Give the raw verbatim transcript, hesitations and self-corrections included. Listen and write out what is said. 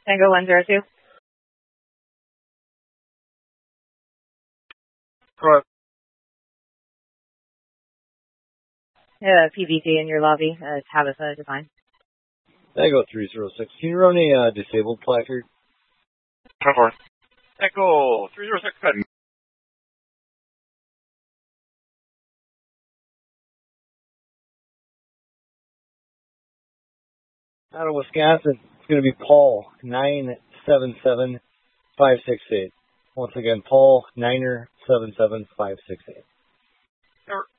Tango one zero two. Correct. Uh, P V D in your lobby. Uh, Tabitha Divine. Tango three zero six. Can you run a uh, disabled placard? ten four. Echo three zero six. Good. Out of Wisconsin, it's going to be Paul nine seven seven five six eight. Once again, Paul niner seven seven five six eight. Over.